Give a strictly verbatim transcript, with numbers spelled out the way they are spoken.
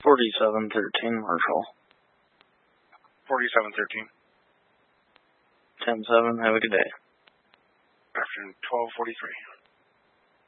forty-seven thirteen, Marshall. forty-seven thirteen. ten seven, have a good day. Afternoon, twelve forty-three.